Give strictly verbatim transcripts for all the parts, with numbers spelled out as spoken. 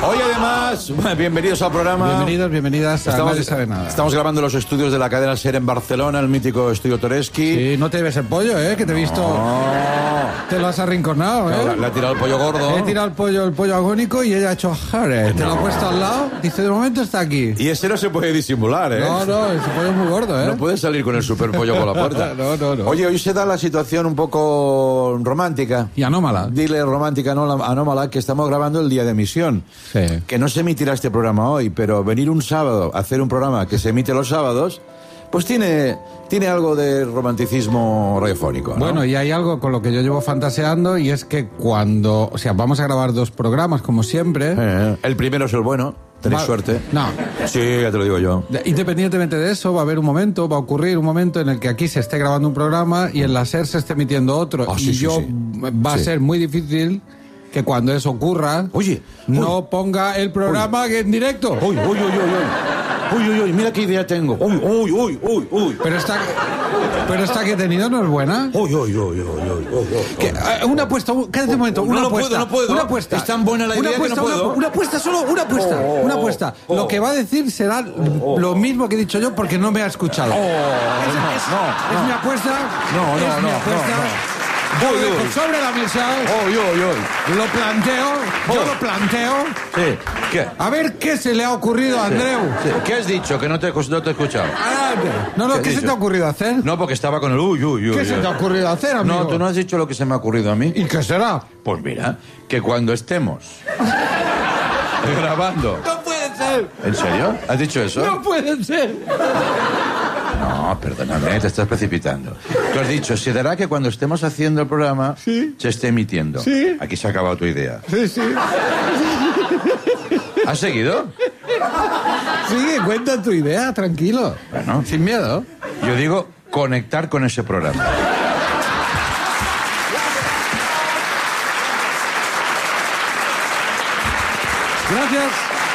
Hoy además, bienvenidos al programa. Bienvenidos, bienvenidas a estamos, Nadie Sabe Nada. Estamos grabando los estudios de la cadena SER en Barcelona, el mítico estudio Toreski. Sí, no te ves el pollo, ¿eh? Que te he visto... No. Te lo has arrinconado, ¿eh? No, le ha tirado el pollo gordo. He tirado el pollo, el pollo agónico y ella ha hecho jare. Te No. lo ha puesto al lado. Dice, de momento está aquí. Y ese no se puede disimular, ¿eh? No, no, ese pollo es muy gordo, ¿eh? No puede salir con el super pollo por la puerta. No, no, no. Oye, hoy se da la situación un poco romántica. Y anómala. Dile romántica, no anómala, que estamos grabando el día de emisión. Sí. Que no se emitirá este programa hoy, pero venir un sábado a hacer un programa que se emite los sábados, pues tiene, tiene algo de romanticismo radiofónico, ¿no? Bueno, y hay algo con lo que yo llevo fantaseando y es que cuando... O sea, vamos a grabar dos programas, como siempre. Eh, el primero es el bueno, tenéis Va- suerte. No. Sí, ya te lo digo yo. De- Independientemente de eso, va a haber un momento, va a ocurrir un momento en el que aquí se esté grabando un programa y en la SER se esté emitiendo otro. Ah, sí, y sí, yo sí. va a Sí. ser muy difícil que cuando eso ocurra, Oye, no uy. ponga el programa en directo. Uy, uy, uy, uy, uy. Uy, uy, uy, mira qué idea tengo. Uy, uy, uy, uy, uy. Pero esta, pero esta que he tenido no es buena. Uy, uy, uy, uy, uy, uy. Que, eh, una apuesta, un- cállate un momento, No, una no apuesta. puedo, no puedo. Una apuesta. Es tan buena la Una idea que apuesta, no una- puedo. Una, apuesta, solo una apuesta. Oh, oh, una apuesta. oh. Lo que va a decir será lo mismo que he dicho yo porque no me ha escuchado. Oh, es, no, es- no, es no. mi apuesta. No, no, es mi no, apuesta. no, no. Yo Uy, lo dejo uy. sobre la mesa. Uy, uy, uy. Lo planteo. Yo Oh. lo planteo. Sí. ¿Qué? A ver qué se le ha ocurrido a Andreu. Sí. ¿Qué has dicho? Que no te, no te he escuchado. Adelante. No, no, ¿Qué ¿qué, has se dicho? te ha ocurrido hacer? No, porque estaba con el uy, uy, uy. ¿Qué se uy. te ha ocurrido hacer, amigo? No, tú no has dicho lo que se me ha ocurrido a mí. ¿Y qué será? Pues mira, que cuando estemos grabando... No puede ser. ¿En serio? ¿Has dicho eso? No puede ser. No, perdóname, te estás precipitando. Tú has dicho, se dará que cuando estemos haciendo el programa Sí. se esté emitiendo. Sí. Aquí se ha acabado tu idea. Sí, sí. ¿Has seguido? Sigue, cuenta tu idea, tranquilo. Bueno. Sin miedo. Yo digo conectar con ese programa. Gracias.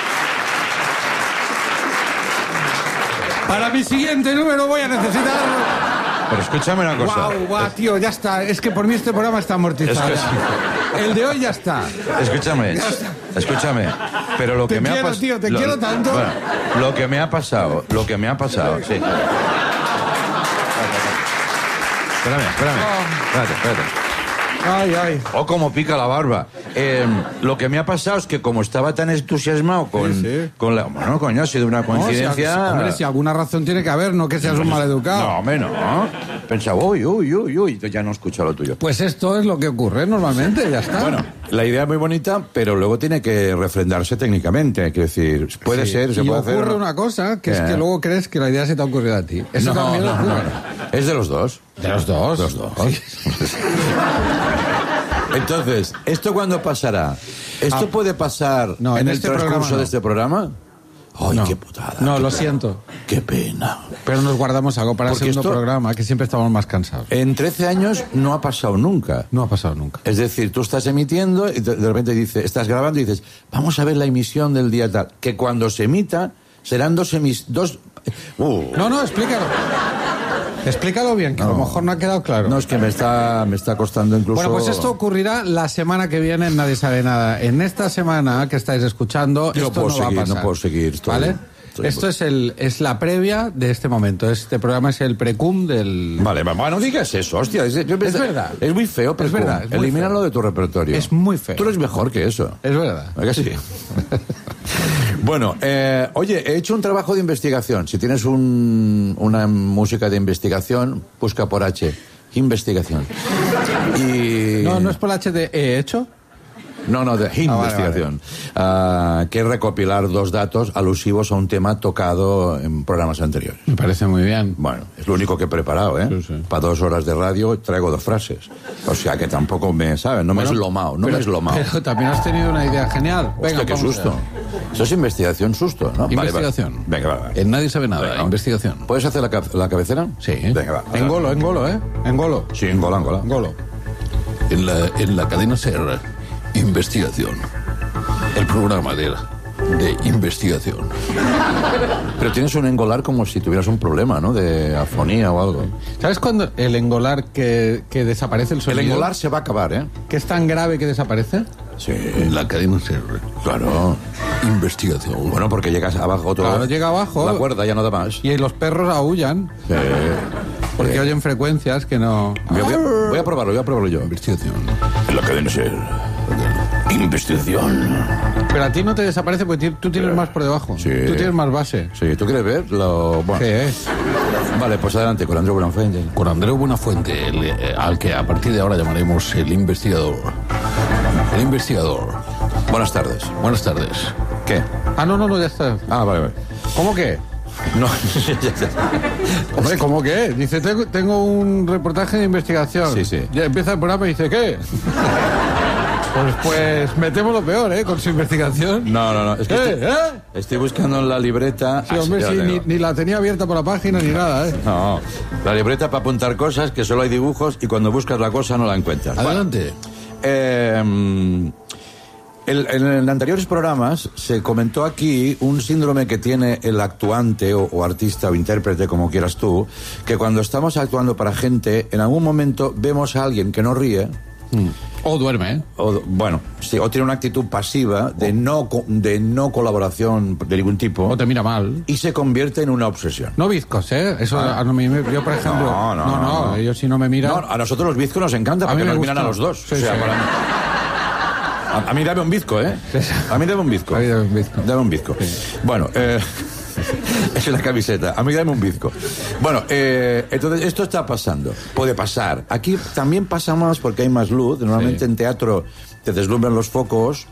Para mi siguiente número voy a necesitar... Pero escúchame una cosa. Guau, guau, tío, ya está. Es que por mí este programa está amortizado. Es que El de hoy ya está. Escúchame, escúchame. Pero lo que Te me ha quiero, pasado... tío, te quiero tanto. Bueno, lo que me ha pasado, lo que me ha pasado, sí. Espérame, espérame. Espérate, espérate. Ay, ay. O como pica la barba. Eh, lo que me ha pasado es que como estaba tan entusiasmado con, Sí, sí. con la... Bueno, coño, ha sido una No, si, coincidencia... hombre, si alguna razón tiene que haber, no que seas un maleducado. No, hombre, no. Pensaba, uy, uy, uy, uy, ya no escucho lo tuyo. Pues esto es lo que ocurre normalmente, ya está. Bueno, la idea es muy bonita, pero luego tiene que refrendarse técnicamente. Quiero decir, puede Sí. ser, se y puede ocurre hacer... una cosa, que es ¿Qué? que luego crees que la idea se te ha ocurrido a ti. Eso no, también no, ocurre. no, no. Es de los dos. De los dos. De los dos. Entonces, ¿esto cuándo pasará? ¿Esto Ah, puede pasar no, en, en el este transcurso programa no. de este programa? ¡Ay, No. qué putada! No, qué lo pena. siento. ¡Qué pena! Pero nos guardamos algo para el Porque segundo esto- programa, que siempre estamos más cansados. En trece años no ha pasado nunca. No ha pasado nunca. Es decir, tú estás emitiendo y de de repente dice, estás grabando y dices, vamos a ver la emisión del día tal. Que cuando se emita serán dos emis... Dos... Uh. No, no, explícalo. Explícalo bien, que a lo No. mejor no ha quedado claro. No, es que me está, me está costando incluso... Bueno, pues esto ocurrirá la semana que viene en Nadie Sabe Nada. En esta semana que estáis escuchando, Yo no esto puedo no va a seguir, pasar. no puedo seguir, estoy- ¿Vale? estoy- Esto es, el, es la previa de este momento. Este programa es el precum del... Vale, va- bueno, no digas eso, hostia. Es, yo pensé- verdad. Es muy feo, pero Es verdad, es muy elimínalo feo. de tu repertorio. Es muy feo. Tú eres mejor que eso. Es verdad. ¿A que sí? Bueno, eh, oye, he hecho un trabajo de investigación. Si tienes un, una música de investigación, busca por H. Investigación. Y... No, no es por la H de he hecho. No, no, de Ah, vale, investigación. Ah, que es recopilar dos datos alusivos a un tema tocado en programas anteriores. Me parece muy bien. Bueno, es lo único que he preparado, ¿eh? Sí, sí. Para dos horas de radio traigo dos frases. O sea que tampoco me, ¿sabes? No me es lomao, no pero, me es lomao. Pero también has tenido una idea genial. Venga, Hostia, qué vamos susto. allá. Eso es investigación susto, ¿no? Vale, vale. Investigación. Venga, va, va. En Nadie Sabe Nada. Venga. Investigación. ¿Puedes hacer la, ca- la cabecera? Sí. Venga, va. Engolo, engolo, ¿eh? Engolo. Sí, engola, engola. Engolo. En la, en la cadena SER, investigación. El programa de, de investigación. Pero tienes un engolar como si tuvieras un problema, ¿no? De afonía o algo. ¿Sabes cuándo el engolar que, que desaparece el El sonido? engolar se va a acabar, ¿eh? Que es tan grave que desaparece. Sí. La cadena SER. Claro. Investigación. Bueno, porque llegas abajo todo. Claro, llega abajo. La cuerda ya no da más. Y los perros aúllan. Sí. Porque Sí. oyen frecuencias que no... Voy a, voy a- voy a probarlo, voy a probarlo yo. Investigación. La cadena SER. Investigación. Pero a ti no te desaparece porque ti- tú tienes más por debajo. Sí. Tú tienes más base. Sí, ¿tú quieres ver? Lo... Bueno. Sí. Vale, pues adelante con Andreu Buenafuente. Con Andreu Buenafuente, el, eh, al que a partir de ahora llamaremos el investigador. El investigador. Buenas tardes. Buenas tardes. ¿Qué? Ah, no, no, no, ya está. Ah, vale, vale. ¿Cómo que? No, Hombre, ¿cómo que? Dice, tengo, tengo un reportaje de investigación. Sí, sí. Ya empieza el programa y dice, ¿qué? Pues, pues metemos lo peor, ¿eh? Con su investigación. no, no, no. Es que ¿Eh? estoy, ¿Eh? estoy buscando en la libreta. Sí, Ah, hombre, ya sí, lo ni, tengo. ni la tenía abierta por la página ni nada, ¿eh? No, la libreta para apuntar cosas que solo hay dibujos y cuando buscas la cosa no la encuentras. Adelante. Eh, mm, el- en anteriores programas se comentó aquí un síndrome que tiene el actuante o, o artista o intérprete, como quieras tú, que cuando estamos actuando para gente, en algún momento vemos a alguien que no ríe, O duerme, ¿eh? o, bueno, sí, o tiene una actitud pasiva de no, co- de no colaboración de ningún tipo, O te mira mal. y se convierte en una obsesión. No bizcos, ¿eh? Eso a mí me... Yo, por ejemplo... No, no, no, no, no. ellos si no me miran... No, a nosotros los bizcos nos encanta A porque mí me nos miran a gusta. los dos. Sí, o sea, sí. para mí... A, a mí dame un bizco, ¿eh? A mí dame un bizco. A mí dame un bizco. Dame un bizco. Bueno, eh, es la camiseta. A mí dame un bizco. Bueno, eh, entonces esto está pasando. Puede pasar. Aquí también pasa más porque hay más luz. Normalmente Sí. en teatro te deslumbran los focos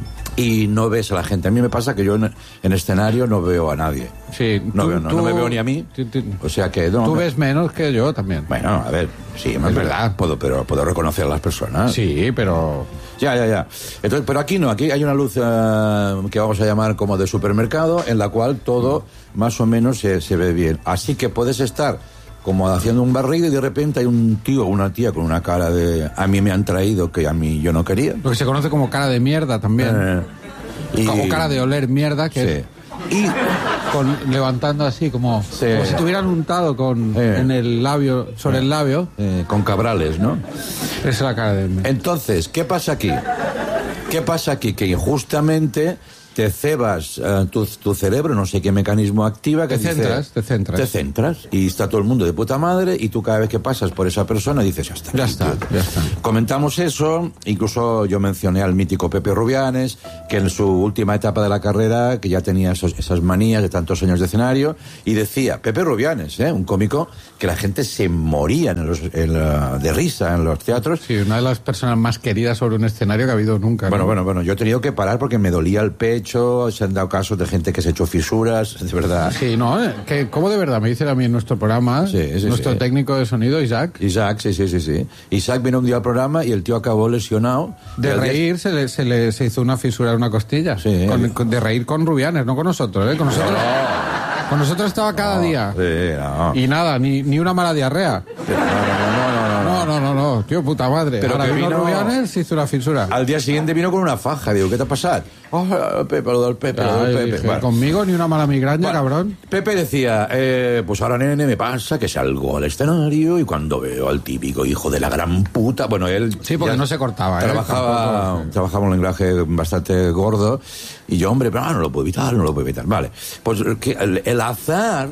y no ves a la gente. A mí me pasa que yo en, en escenario no veo a nadie. Sí, No, tú- veo, no, tú- no me veo ni a mí. tú- tú- O sea que... No, Tú me- ves menos que yo también. Bueno, a ver, sí, es verdad. Puedo, pero puedo reconocer a las personas. Sí, pero... Ya, ya, ya. Entonces, pero aquí no, aquí hay una luz eh, que vamos a llamar como de supermercado, en la cual todo más o menos se, se ve bien. Así que puedes estar como haciendo un barrido y de repente hay un tío o una tía con una cara de a mí me han traído que a mí yo no quería. Lo que se conoce como cara de mierda también. Eh, y- Como cara de oler mierda, que Sí. es Y con, levantando así, como, Sí. como si tuvieran untado con, Eh. en el labio, sobre el labio. eh, con cabrales, ¿no? Esa es la cara de mierda. Entonces, ¿qué pasa aquí? ¿Qué pasa aquí? Que injustamente te cebas eh, tu, tu cerebro, no sé qué mecanismo activa, que Te dice- centras, te centras. Te centras. Y está todo el mundo de puta madre y tú cada vez que pasas por esa persona dices, ya está. Ya está, ya está. Comentamos eso, incluso yo mencioné al mítico Pepe Rubianes, que en su última etapa de la carrera, que ya tenía esos- esas manías de tantos años de escenario, y decía, Pepe Rubianes, ¿eh? Un cómico que la gente se moría en los, en la- de risa en los teatros. Sí, una de las personas más queridas sobre un escenario que ha habido nunca. ¿no? Bueno, bueno, bueno, yo he tenido que parar porque me dolía el pecho, se han dado casos de gente que se ha hecho fisuras, de verdad. Sí, no, eh, que como de verdad me dicen a mí en nuestro programa, Sí, sí, nuestro sí. técnico de sonido, Isaac, Isaac, sí, sí, sí, sí. Isaac vino un día al programa y el tío acabó lesionado. de Y al día- reír se le, se le se hizo una fisura en una costilla. Sí. Con- con- de reír con Rubianes, no con nosotros, ¿eh? Con nosotros, con nosotros estaba cada día. Sí, no. Y nada, ni, ni una mala diarrea. No, no, no, no, no. No, no, no, no, tío, puta madre. Pero Ahora que vino vino- Rubianes, se hizo una fisura. Al día siguiente vino con una faja. Digo, ¿qué te ha pasado? Oh, Pepe, lo del Pepe, lo Ay, del Pepe. dije, Bueno. Conmigo ni una mala migraña, Bueno, cabrón. Pepe decía, eh, pues ahora, nene, me pasa que salgo al escenario y cuando veo al típico hijo de la gran puta... Bueno, él... Sí, porque ya no se cortaba, ¿eh? Trabajaba, Tampoco, trabajaba un lenguaje bastante gordo y yo, hombre, pero ah, no lo puedo evitar, no lo puedo evitar. Vale, pues que el, el azar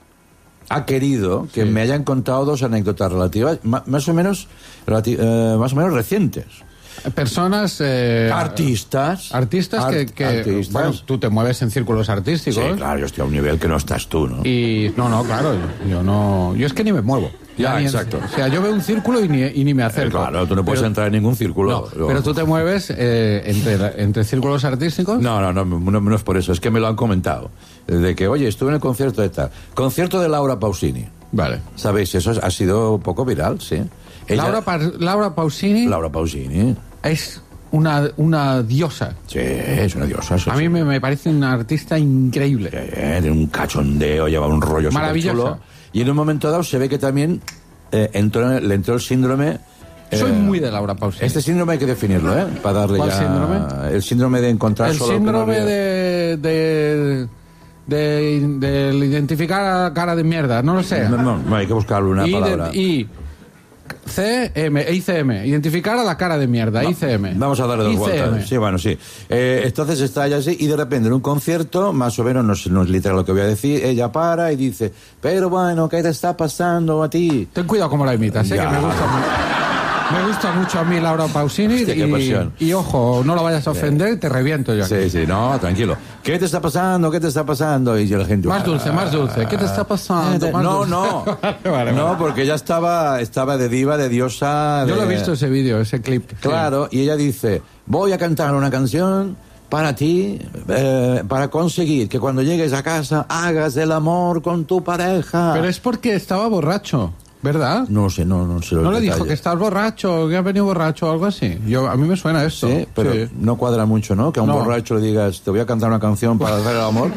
ha querido que Sí. me hayan contado dos anécdotas relativas, ma- más o menos, relati- eh, más o menos recientes. Personas... eh, Artistas. Artistas que... Art- que artistas. bueno, tú te mueves en círculos Sí, artísticos. claro, yo estoy a un nivel que no estás tú, ¿no? Y no, no, claro, yo, yo no... Yo es que ni me muevo. Ya, Ni en- exacto. o sea, yo veo un círculo y ni, y ni me Eh, acerco. claro, tú no puedes Pero- entrar en ningún círculo. No, pero tú te mueves eh, entre, entre círculos artísticos. No, no, no, no, no es por eso, es que me lo han comentado. De que, oye, estuve en el concierto de tal. Concierto de Laura Pausini. Vale. ¿Sabéis? Eso ha sido un poco viral, sí. Ella- Laura, Pa- Laura Pausini Laura Pausini. es una, una diosa. Sí, es una diosa. sí, A mí sí. me, me parece una artista increíble. Eh, tiene un cachondeo, lleva un rollo Maravillosa. superchulo. Y en un momento dado se ve que también eh, entró, le entró el síndrome... eh, Soy muy de Laura Pausini. Este síndrome hay que definirlo, ¿eh? Para darle ¿Cuál ya... síndrome? El síndrome de encontrar El solo lo que no síndrome había. de, de, de, de identificar a cara de mierda, no lo sé. No, no, no, hay que buscarle una y, de- palabra. y C M, I C M. Identificar a la cara de mierda, No, I C M. Vamos a darle dos I C M. vueltas. Sí, bueno, sí. Eh, entonces está ella así y de repente en un concierto, más o menos, no, sé- no es literal lo que voy a decir, ella para y dice, pero bueno, ¿qué te está pasando a ti? Ten cuidado cómo la imitas, ¿eh? Ya. Que me gusta mucho. Me gusta mucho a mí Laura Pausini. Hostia, qué y, pasión. y ojo, no la vayas a ofender y te reviento yo aquí. Sí, sí, no, tranquilo. ¿Qué te está pasando? ¿Qué te está pasando? Y yo la gente... Más dulce, más dulce. ¿Qué te está pasando? Más No, dulce. no. Vale, vale, No, vale. porque ella estaba, estaba de diva, de diosa... Yo de- lo he visto ese vídeo, ese clip. Claro, y ella dice, voy a cantar una canción para ti, eh, para conseguir que cuando llegues a casa hagas el amor con tu pareja. Pero es porque estaba borracho, ¿verdad? No sé, no, no sé los ¿No le dijo detalles. que estás borracho, que has venido borracho o algo así? Yo, a mí me suena esto. Sí, pero Sí. no cuadra mucho, ¿no? Que a un No. borracho le digas, te voy a cantar una canción para hacer el amor.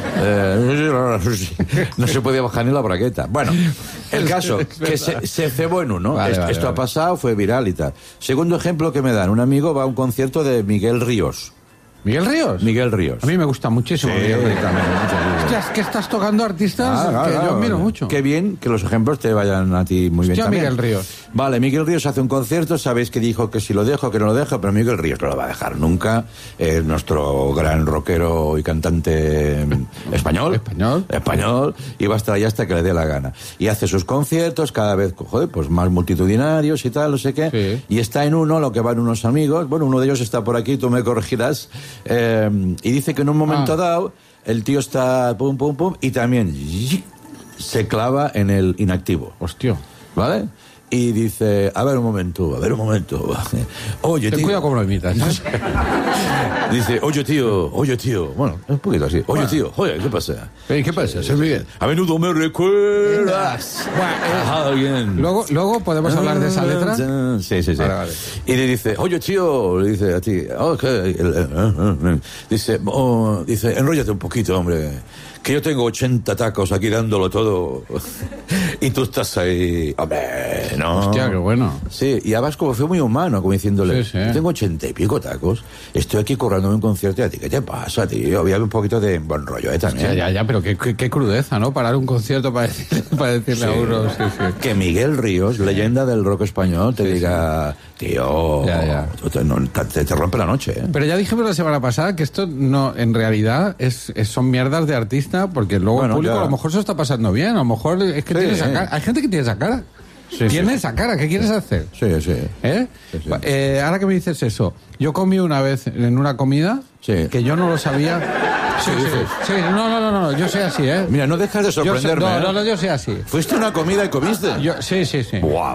Eh, no se podía bajar ni la bragueta. Bueno, el caso, que se, se cebó en uno. Vale, esto vale, esto vale. ha pasado, fue viral y tal. Segundo ejemplo que me dan, un amigo va a un concierto de Miguel Ríos. ¿Miguel Ríos? Miguel Ríos. A mí me gusta muchísimo Miguel Ríos. también, mucho, mucho. Hostia, es que estás tocando artistas Ah, claro, que yo claro. admiro mucho. Qué bien que los ejemplos te vayan a ti muy bien Hostia, también. Miguel Ríos. Vale, Miguel Ríos hace un concierto, sabéis que dijo que si lo dejo, que no lo dejo, pero Miguel Ríos no lo va a dejar nunca. Es nuestro gran rockero y cantante mm, español. Español. Español. Y va a estar ahí hasta que le dé la gana. Y hace sus conciertos cada vez, joder, pues más multitudinarios y tal, no sé qué. Sí. Y está en uno, lo que van unos amigos. Bueno, uno de ellos está por aquí, tú me corregirás. Eh, y dice que en un momento Ah. dado, el tío está pum, pum, pum, y también se clava en el inactivo. Hostia. ¿Vale? Y dice, a ver un momento, a ver un momento. Oye, Ten tío. cuidado cómo lo imitas. ¿eh? Dice, oye, tío, oye, tío. Bueno, un poquito así. Oye, Bueno. tío, oye, ¿qué pasa? Ey, ¿Qué pasa? Soy Miguel. A menudo me recuerdas Bueno, a alguien. Luego, luego podemos hablar de esa letra. Sí, sí, sí. Vale, vale. Y le dice, oye, tío, le dice a ti, oh, ¿qué? Dice, oh, dice, enróllate un poquito, hombre, que yo tengo ochenta tacos aquí dándolo todo y tú estás ahí, hombre, no. Hostia, qué bueno. Sí, y además como fue muy humano, como diciéndole, Sí, sí. yo tengo ochenta y pico tacos, estoy aquí currándome un concierto y a ti, ¿qué te pasa, tío? Había un poquito de buen rollo, ¿eh? También. Ya, ya, ya, pero qué, qué, qué crudeza, ¿no? Parar un concierto para decirle, para decirle a uno. Sí, sí. Que Miguel Ríos, leyenda del rock español, te diga, tío, Ya, ya. Te, no, te, te rompe la noche, ¿eh? Pero ya dijimos la semana pasada que esto no, en realidad es, es- son mierdas de artista, porque luego Bueno, el público ya. a lo mejor se lo está pasando bien, a lo mejor es que Sí, tiene esa sí. cara. Hay gente que tiene esa cara. Sí, tiene sí. esa cara, ¿qué quieres hacer? Sí, sí. ¿Eh? Sí, sí. Eh, ahora que me dices eso, yo comí una vez en una comida Sí. que yo no lo sabía. Sí, sí, sí, no, no, no, no, yo soy así, ¿eh? Mira, no dejas de Yo soy- sorprenderme. no, ¿eh? no, no, yo soy así. Fuiste a una comida y comiste. Yo, sí, sí, sí. Buah.